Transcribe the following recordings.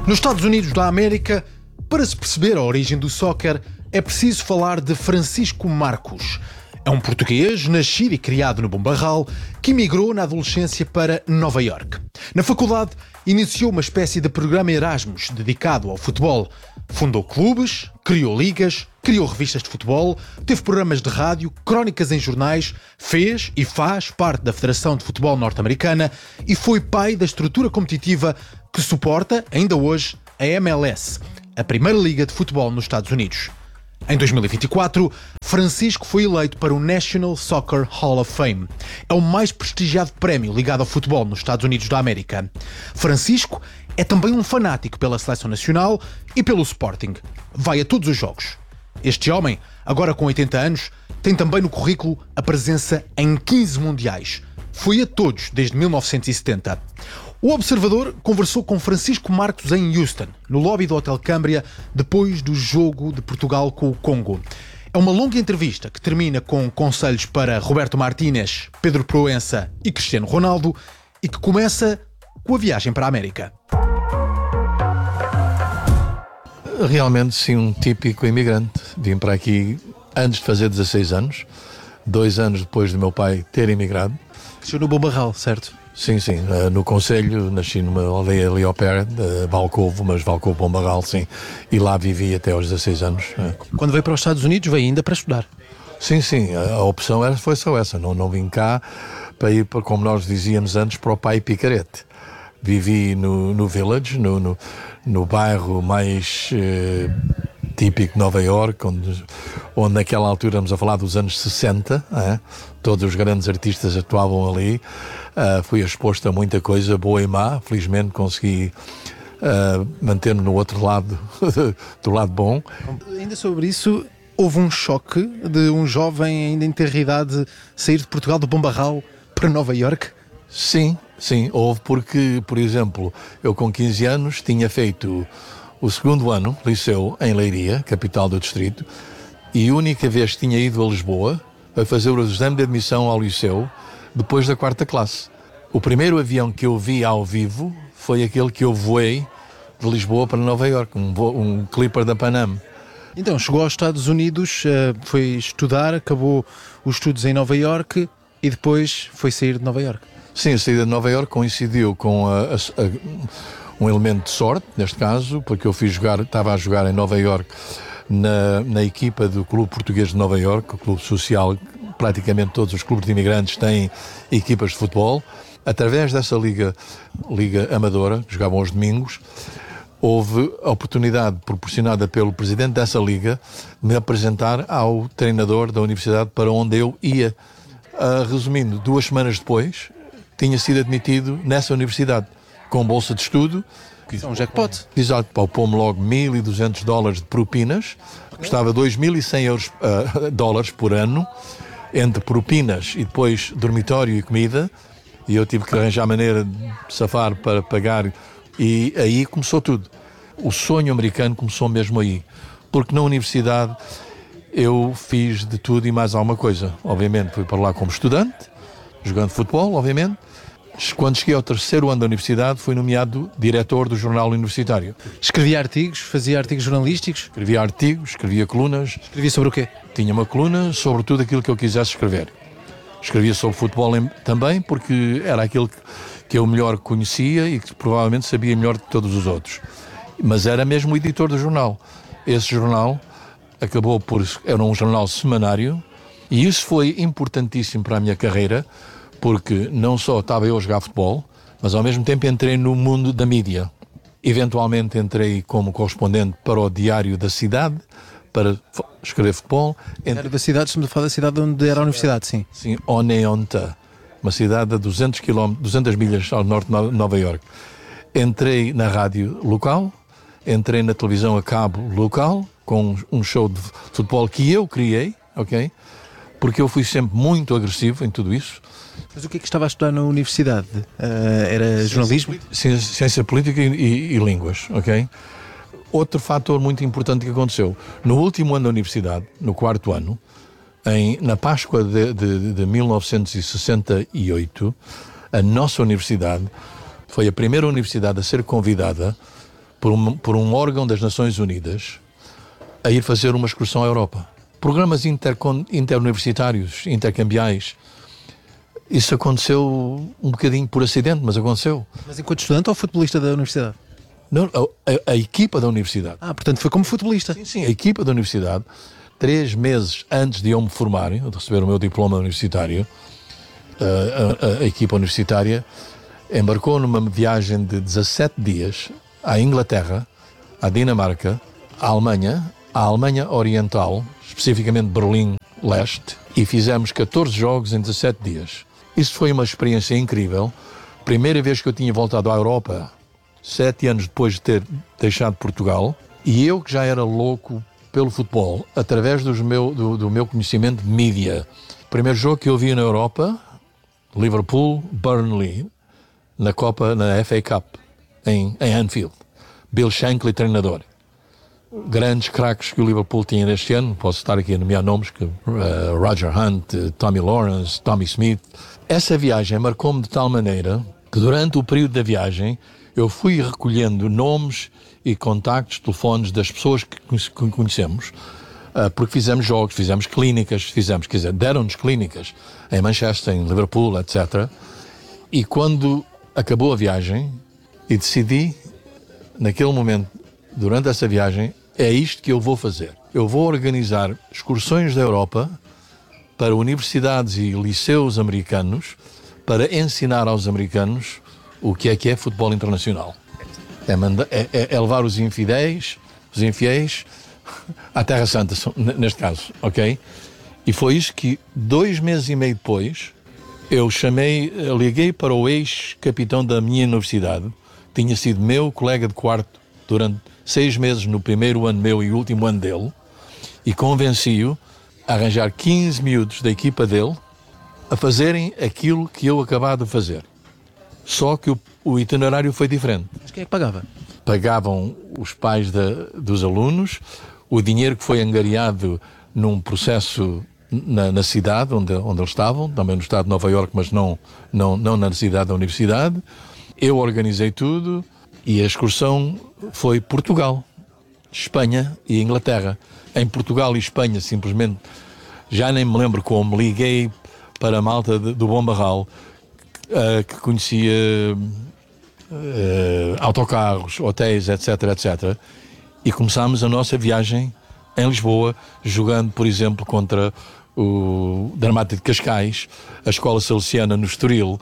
Nos Estados Unidos da América, para se perceber a origem do soccer, é preciso falar de Francisco Marcos. É um português nascido e criado no Bom Barral que emigrou na adolescência para Nova Iorque. Na faculdade, iniciou uma espécie de programa Erasmus dedicado ao futebol. Fundou clubes, criou ligas, criou revistas de futebol, teve programas de rádio, crónicas em jornais, fez e faz parte da Federação de Futebol Norte-Americana e foi pai da estrutura competitiva que suporta, ainda hoje, a MLS, a primeira liga de futebol nos Estados Unidos. Em 2024, Francisco foi eleito para o National Soccer Hall of Fame. É o mais prestigiado prémio ligado ao futebol nos Estados Unidos da América. Francisco é também um fanático pela Seleção Nacional e pelo Sporting. Vai a todos os jogos. Este homem, agora com 80 anos, tem também no currículo a presença em 15 mundiais. Foi a todos desde 1970. O Observador conversou com Francisco Marcos em Houston, no lobby do Hotel Cambria, depois do jogo de Portugal com o Congo. É uma longa entrevista que termina com conselhos para Roberto Martínez, Pedro Proença e Cristiano Ronaldo e que começa com a viagem para a América. Realmente, sim, um típico imigrante. Vim para aqui antes de fazer 16 anos, 2 anos depois do meu pai ter imigrado. Cresceu no Bom Barral, certo? Sim, no Conselho, nasci numa aldeia ali ao pé, de Valcovo, mas Valcovo Bom Barral, sim, e lá vivi até aos 16 anos. Quando veio para os Estados Unidos, veio ainda para estudar? Sim, a opção foi só essa, não vim cá para ir, como nós dizíamos antes, para o pai picarete. Vivi no Village, no bairro mais típico de Nova Iorque, onde naquela altura, estamos a falar dos anos 60, todos os grandes artistas atuavam ali. Fui exposto a muita coisa, boa e má. Felizmente consegui manter-me no outro lado, do lado bom. Ainda sobre isso, houve um choque de um jovem ainda em ter idade sair de Portugal, do Bom Barral, para Nova Iorque? Sim, houve, porque, por exemplo, eu com 15 anos tinha feito o segundo ano, liceu, em Leiria, capital do distrito, e a única vez que tinha ido a Lisboa a fazer o exame de admissão ao liceu depois da 4ª classe. O primeiro avião que eu vi ao vivo foi aquele que eu voei de Lisboa para Nova Iorque, um Clipper da Pan Am. Então, chegou aos Estados Unidos, foi estudar, acabou os estudos em Nova Iorque e depois foi sair de Nova Iorque. Sim, a saída de Nova Iorque coincidiu com um elemento de sorte, neste caso, porque eu estava a jogar em Nova Iorque na equipa do Clube Português de Nova Iorque, o Clube Social. Praticamente todos os clubes de imigrantes têm equipas de futebol. Através dessa liga amadora, que jogavam aos domingos, houve a oportunidade proporcionada pelo presidente dessa liga de me apresentar ao treinador da universidade para onde eu ia. Resumindo, 2 semanas depois, tinha sido admitido nessa universidade, com bolsa de estudo. É um jackpot. Exato, pôs-me logo $1.200 de propinas, custava $2.100 por ano, entre propinas e depois dormitório e comida, e eu tive que arranjar maneira de safar para pagar, e aí começou tudo. O sonho americano começou mesmo aí, porque na universidade eu fiz de tudo e mais alguma coisa. Obviamente fui para lá como estudante, jogando futebol, obviamente. Quando cheguei ao 3º ano da universidade, fui nomeado diretor do jornal universitário. Escrevia artigos, fazia artigos jornalísticos? Escrevia artigos, escrevia colunas. Escrevia sobre o quê? Tinha uma coluna sobre tudo aquilo que eu quisesse escrever. Escrevia sobre futebol também, porque era aquilo que eu melhor conhecia e que provavelmente sabia melhor de todos os outros. Mas era mesmo o editor do jornal. Esse jornal era um jornal semanário, e isso foi importantíssimo para a minha carreira, porque não só estava eu a jogar futebol, mas ao mesmo tempo entrei no mundo da mídia. Eventualmente entrei como correspondente para o Diário da Cidade, para escrever futebol. Diário da Cidade, estamos a falar da cidade onde era a universidade, sim. Sim, Oneonta, uma cidade a 200 milhas ao norte de Nova Iorque. Entrei na rádio local, entrei na televisão a cabo local, com um show de futebol que eu criei, ok? Porque eu fui sempre muito agressivo em tudo isso. Mas o que é que estava a estudar na universidade? Era jornalismo? Ciência política e línguas, ok? Outro fator muito importante que aconteceu. No último ano da universidade, no 4º ano, na Páscoa de 1968, a nossa universidade foi a primeira universidade a ser convidada por um órgão das Nações Unidas a ir fazer uma excursão à Europa. Programas interuniversitários, intercambiais. Isso aconteceu um bocadinho por acidente, mas aconteceu. Mas enquanto estudante ou futebolista da universidade? Não, a equipa da universidade. Portanto foi como futebolista. Sim, a equipa da universidade, 3 meses antes de eu me formar, de receber o meu diploma universitário, a equipa universitária embarcou numa viagem de 17 dias à Inglaterra, à Dinamarca, à Alemanha Oriental, especificamente Berlim Leste, e fizemos 14 jogos em 17 dias. Isso foi uma experiência incrível. Primeira vez que eu tinha voltado à Europa, 7 anos depois de ter deixado Portugal, e eu que já era louco pelo futebol, através do meu conhecimento de mídia. O primeiro jogo que eu vi na Europa, Liverpool-Burnley, na FA Cup, em Anfield. Bill Shankly, treinador. Grandes craques que o Liverpool tinha neste ano, posso estar aqui a nomear nomes, Roger Hunt, Tommy Lawrence, Tommy Smith. Essa viagem marcou-me de tal maneira que durante o período da viagem eu fui recolhendo nomes e contactos, telefones das pessoas que conhecemos, porque fizemos jogos, fizemos clínicas, deram-nos clínicas em Manchester, em Liverpool, etc. E quando acabou a viagem e decidi, naquele momento, durante essa viagem, é isto que eu vou fazer. Eu vou organizar excursões da Europa para universidades e liceus americanos para ensinar aos americanos o que é futebol internacional. É levar os infiéis à Terra Santa, neste caso, ok? E foi isso que 2 meses e meio depois eu liguei para o ex-capitão da minha universidade, tinha sido meu colega de quarto durante 6 meses no primeiro ano meu e último ano dele, e convenci-o a arranjar 15 miúdos da equipa dele a fazerem aquilo que eu acabava de fazer. Só que o itinerário foi diferente. Mas quem é que pagava? Pagavam os pais dos alunos, o dinheiro que foi angariado num processo na cidade onde eles estavam, também no estado de Nova Iorque, mas não na cidade da universidade. Eu organizei tudo e a excursão foi Portugal, Espanha e Inglaterra. Em Portugal e Espanha, simplesmente, já nem me lembro como, liguei para a malta do Bom Barral, que conhecia autocarros, hotéis, etc, e começámos a nossa viagem em Lisboa, jogando, por exemplo, contra o Dramático de Cascais, a Escola Salesiana no Estoril,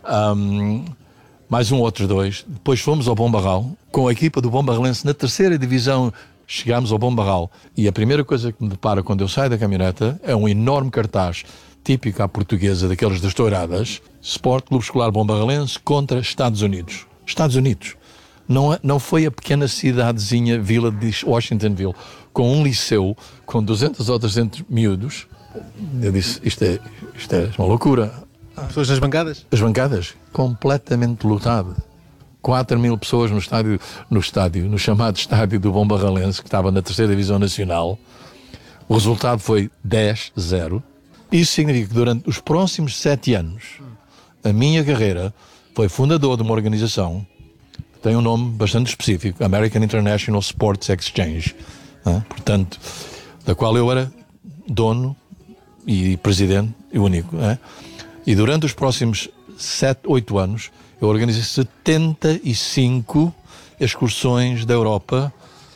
mais outros 2. Depois fomos ao Bom Barral, com a equipa do Bom Barralense na 3ª divisão. Chegámos ao Bom Barral e a primeira coisa que me depara quando eu saio da caminhoneta é um enorme cartaz típico à portuguesa, daqueles das touradas: Sport Clube Escolar Bom Barralense contra Estados Unidos. Estados Unidos. Não foi a pequena cidadezinha, vila de Washingtonville, com um liceu com 200 ou 300 miúdos. Eu disse, isto é uma loucura. Pessoas nas bancadas? As bancadas, completamente lotado. 4.000 pessoas no chamado estádio do Bom Barralense, que estava na 3ª Divisão Nacional. O resultado foi 10-0. Isso significa que durante os próximos 7 anos, a minha carreira foi fundador de uma organização que tem um nome bastante específico, American International Sports Exchange, portanto, da qual eu era dono e presidente e único. E durante os próximos 7-8 anos, eu organizei 75 excursões da Europa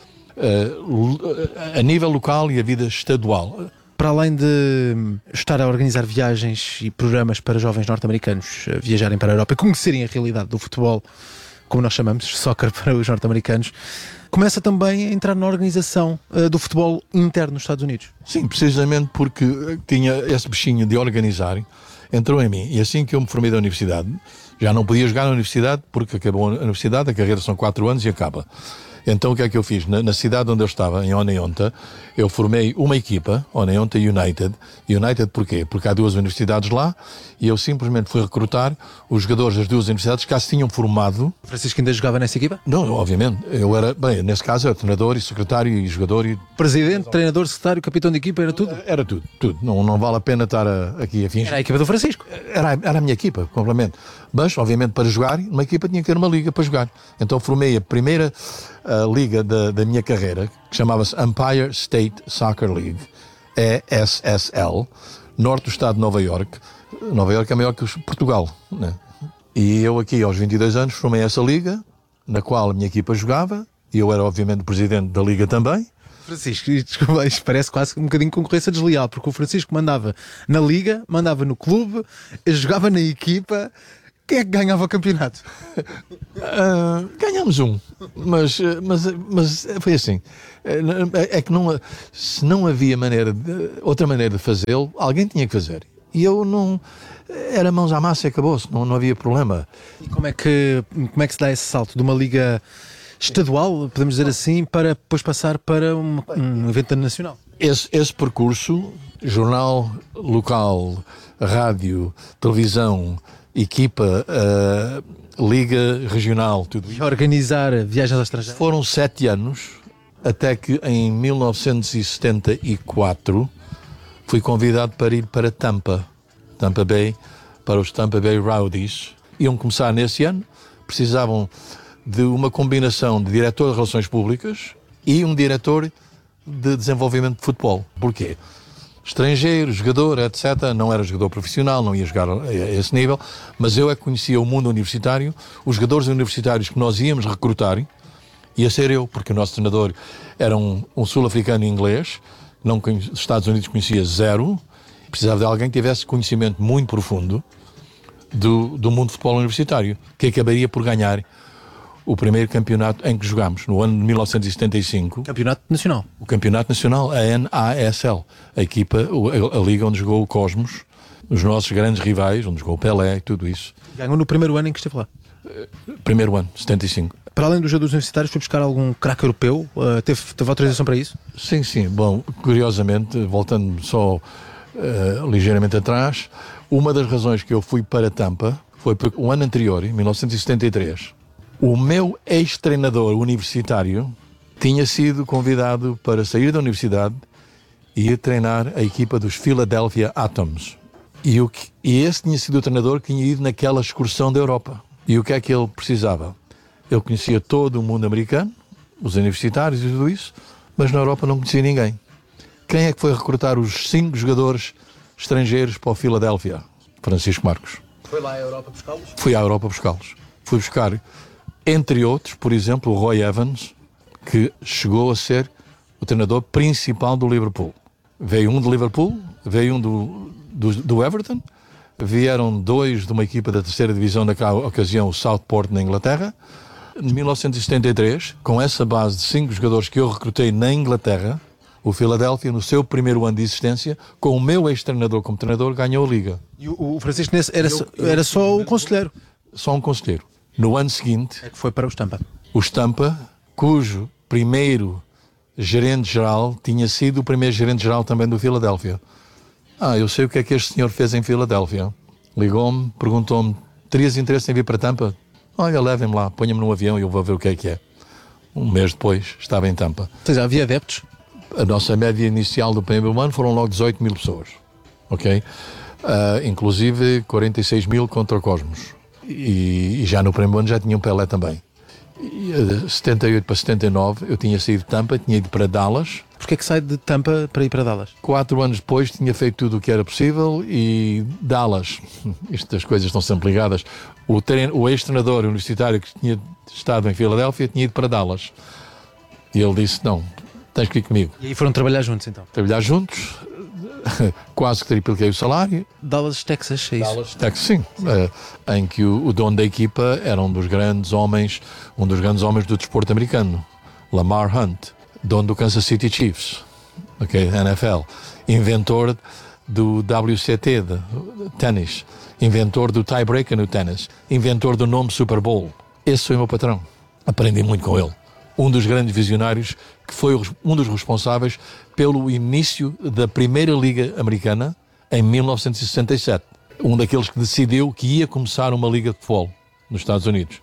a nível local e a vida estadual. Para além de estar a organizar viagens e programas para jovens norte-americanos viajarem para a Europa e conhecerem a realidade do futebol, como nós chamamos, soccer para os norte-americanos, começa também a entrar na organização do futebol interno nos Estados Unidos. Sim, precisamente porque tinha esse bichinho de organizar, entrou em mim. E assim que eu me formei da universidade, já não podia jogar na universidade, porque acabou a universidade, a carreira são 4 anos e acaba. Então o que é que eu fiz? Na cidade onde eu estava, em Oneonta, eu formei uma equipa, Oneonta United. United porquê? Porque há 2 universidades lá e eu simplesmente fui recrutar os jogadores das 2 universidades que já se tinham formado. O Francisco ainda jogava nessa equipa? Não, obviamente. Eu era, nesse caso, era treinador e secretário e jogador e... Presidente, treinador, secretário, capitão de equipa, era tudo? Era tudo. Não vale a pena estar aqui a fingir. Era a equipa do Francisco? Era a minha equipa, completamente. Mas, obviamente, para jogar, uma equipa tinha que ter uma liga para jogar. Então formei a primeira liga da minha carreira, que chamava-se Empire State Soccer League, ESSL, norte do estado de Nova Iorque. Nova Iorque é maior que Portugal, né? E eu aqui, aos 22 anos, formei essa liga, na qual a minha equipa jogava, e eu era, obviamente, presidente da liga também. Francisco, desculpa, isto parece quase um bocadinho de concorrência desleal, porque o Francisco mandava na liga, mandava no clube, jogava na equipa. Quem é que ganhava o campeonato? Ganhámos um, mas foi assim. É que se não havia outra maneira de fazê-lo, alguém tinha que fazer. E eu não... Era mãos à massa e acabou-se, não havia problema. E como é que se dá esse salto de uma liga estadual, podemos dizer assim, para depois passar para um evento nacional? Esse percurso, jornal local, rádio, televisão, equipa, liga regional, tudo isso. E organizar viagens ao estrangeiro? Foram 7 anos, até que em 1974 fui convidado para ir para Tampa Bay, para os Tampa Bay Rowdies. Iam começar nesse ano, precisavam de uma combinação de diretor de relações públicas e um diretor de desenvolvimento de futebol. Porquê? Estrangeiro, jogador, etc. Não era jogador profissional, não ia jogar a esse nível, mas eu é que conhecia o mundo universitário, os jogadores universitários que nós íamos recrutar, ia ser eu, porque o nosso treinador era um sul-africano inglês, os Estados Unidos conhecia zero, precisava de alguém que tivesse conhecimento muito profundo do mundo de futebol universitário, que acabaria por ganhar o primeiro campeonato em que jogámos, no ano de 1975. Campeonato Nacional. O Campeonato Nacional, a NASL, a equipa, a liga onde jogou o Cosmos, os nossos grandes rivais, onde jogou o Pelé e tudo isso. Ganhou no primeiro ano em que esteve lá? Primeiro ano, 75. Para além dos jogadores universitários, foi buscar algum craque europeu? Teve autorização para isso? Sim. Bom, curiosamente, voltando só ligeiramente atrás, uma das razões que eu fui para Tampa foi porque o ano anterior, em 1973, o meu ex-treinador universitário tinha sido convidado para sair da universidade e ir treinar a equipa dos Philadelphia Atoms. E esse tinha sido o treinador que tinha ido naquela excursão da Europa. E o que é que ele precisava? Ele conhecia todo o mundo americano, os universitários e tudo isso, mas na Europa não conhecia ninguém. Quem é que foi recrutar os 5 jogadores estrangeiros para o Philadelphia? Francisco Marcos. Foi lá à Europa buscá-los? Fui à Europa buscá-los. Fui buscar, entre outros, por exemplo, o Roy Evans, que chegou a ser o treinador principal do Liverpool. Veio um do Liverpool, veio um do Everton, vieram 2 de uma equipa da terceira divisão naquela ocasião, o Southport, na Inglaterra. Em 1973, com essa base de 5 jogadores que eu recrutei na Inglaterra, o Philadelphia, no seu primeiro ano de existência, com o meu ex-treinador como treinador, ganhou a Liga. E o Francisco nesse era só o conselheiro? Só um conselheiro. No ano seguinte... É que foi para o Tampa. O Tampa, cujo primeiro gerente-geral tinha sido o primeiro gerente-geral também do Philadelphia. Eu sei o que é que este senhor fez em Filadélfia. Ligou-me, perguntou-me, terias interesse em vir para Tampa? Olha, levem-me lá, ponha-me num avião e eu vou ver o que é. Um mês depois, estava em Tampa. Ou seja, havia adeptos? A nossa média inicial do primeiro ano foram logo 18 mil pessoas. Ok? Inclusive 46 mil contra o Cosmos. E já no primeiro ano já tinha um Pelé também. E, 78 para 79 eu tinha saído de Tampa, tinha ido para Dallas. Porquê é que sai de Tampa para ir para Dallas? 4 anos depois tinha feito tudo o que era possível e Dallas, estas coisas estão sempre ligadas, o ex-treinador universitário que tinha estado em Filadélfia tinha ido para Dallas. E ele disse, não, tens que ir comigo. E aí foram trabalhar juntos então? Trabalhar juntos, quase que tripliquei o salário. Dallas, Texas, é isso? Dallas, Texas, sim. Em que o dono da equipa era um dos grandes homens do desporto americano, Lamar Hunt, dono do Kansas City Chiefs, NFL, inventor do WCT, de ténis, inventor do tie-breaker no ténis, inventor do nome Super Bowl. Esse foi o meu patrão. Aprendi muito com ele. Um dos grandes visionários, que foi um dos responsáveis pelo início da primeira Liga Americana em 1967. Um daqueles que decidiu que ia começar uma liga de futebol nos Estados Unidos.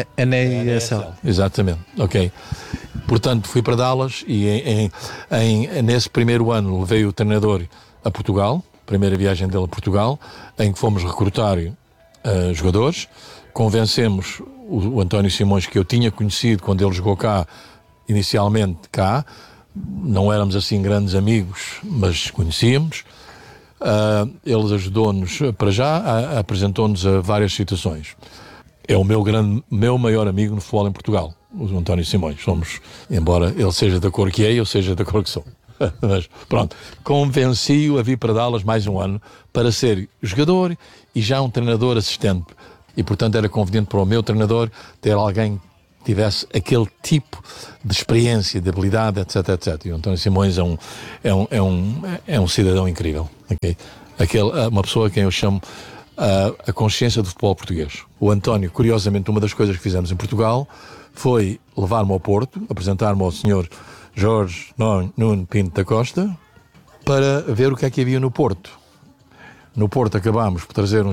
NASL. Exatamente, ok. Portanto, fui para Dallas e nesse primeiro ano levei o treinador a Portugal, primeira viagem dele a Portugal, em que fomos recrutar jogadores, convencemos o António Simões, que eu tinha conhecido quando ele jogou cá, inicialmente cá, não éramos assim grandes amigos, mas conhecíamos. Ele ajudou-nos para já, apresentou-nos a várias situações. É o meu maior amigo no futebol em Portugal, o António Simões. Somos, embora ele seja da cor que é, eu seja da cor que sou. Mas pronto, convenci-o a vir para Dallas mais um ano para ser jogador e já um treinador assistente. E portanto era conveniente para o meu treinador ter alguém que tivesse aquele tipo de experiência, de habilidade, etc, etc. E o António Simões é um cidadão incrível. Okay? Uma pessoa a quem eu chamo a consciência do futebol português. O António, curiosamente, uma das coisas que fizemos em Portugal foi levar-me ao Porto, apresentar-me ao senhor Jorge Nuno Pinto da Costa, para ver o que é que havia no Porto. No Porto acabámos por trazer